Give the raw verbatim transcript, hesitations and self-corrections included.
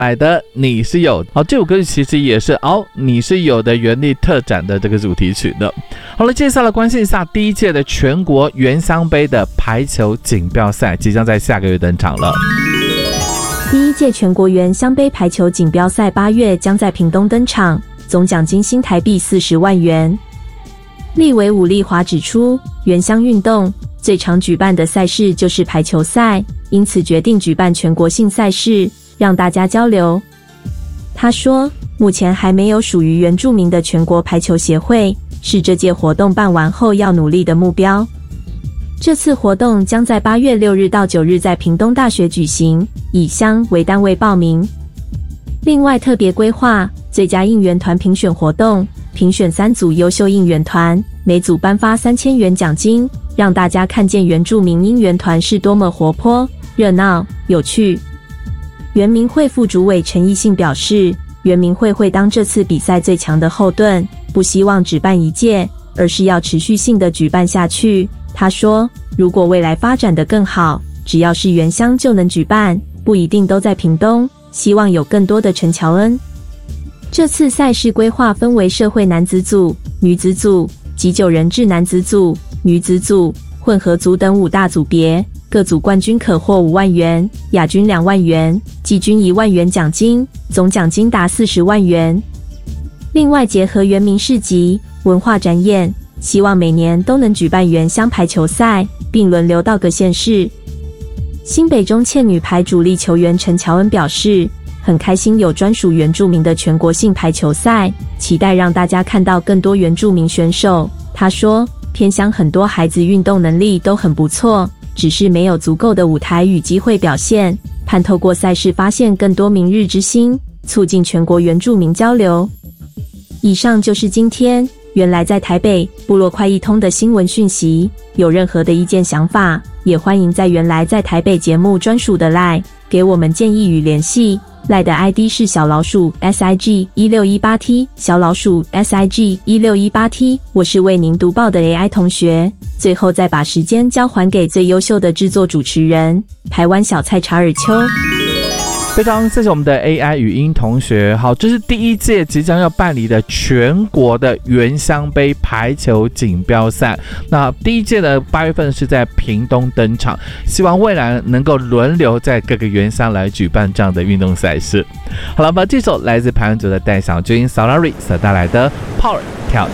买的你是有。好，这首歌曲其实也是哦，你是有的原力特展的这个主题曲的。好了，接下来关心一下第一届的全国原乡杯的排球锦标赛即将在下个月登场了。 第一届全国原乡杯排球锦标赛八月将在屏东登场，总奖金新台币四十万元。立委伍丽华指出，原乡运动最常举办的赛事就是排球赛，因此决定举办全国性赛事，让大家交流。他说，目前还没有属于原住民的全国排球协会，是这届活动办完后要努力的目标。这次活动将在八月六日到九日在屏东大学举行，以乡为单位报名。另外特别规划最佳应援团评选活动，评选三组优秀应援团，每组颁发三千元奖金，让大家看见原住民应援团是多么活泼、热闹、有趣。原民会副主委陈义信表示，原民会会当这次比赛最强的后盾，不希望只办一届，而是要持续性的举办下去。他说，如果未来发展得更好，只要是原乡就能举办，不一定都在屏东，希望有更多的陈乔恩。这次赛事规划分为社会男子组、女子组及九人制男子组、女子组、混合组等五大组别，各组冠军可获五万元，亚军两万元，季军一万元奖金，总奖金达四十万元。另外结合原民市集、文化展演，希望每年都能举办原乡排球赛，并轮流到各县市。新北中堑女排主力球员陈乔恩表示，很开心有专属原住民的全国性排球赛，期待让大家看到更多原住民选手。他说，偏乡很多孩子运动能力都很不错，只是没有足够的舞台与机会表现，盼透过赛事发现更多明日之星，促进全国原住民交流。以上就是今天原来在台北部落快一通的新闻讯息，有任何的意见想法，也欢迎在原来在台北节目专属的 LINE 给我们建议与联系。LINE 的 I D 是小老鼠 S I G 一六一八 T 小老鼠 S I G 一六一八 T， 我是为您读报的 A I 同学。最后再把时间交还给最优秀的制作主持人台湾小蔡查尔丘。 非常谢谢我们的 A I 语音同学。好，这是第一届即将要办理的全国的原乡杯排球锦标赛。那第一届的八月份是在屏东登场，希望未来能够轮流在各个原乡来举办这样的运动赛事。好了，把这首来自排湾族的戴小军 Solari 所带来的 Power 跳